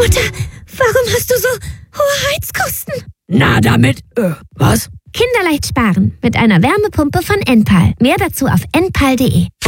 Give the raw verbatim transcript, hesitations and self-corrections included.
Mutter, warum hast du so hohe Heizkosten? Na damit, äh, was? Kinderleicht sparen mit einer Wärmepumpe von Enpal. Mehr dazu auf enpal punkt de.